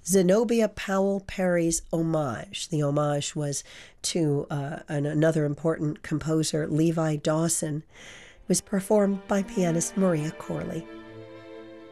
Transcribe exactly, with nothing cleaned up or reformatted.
Zenobia Powell Perry's Homage. The homage was to uh, an, another important composer, Levi Dawson. It was performed by pianist Maria Corley.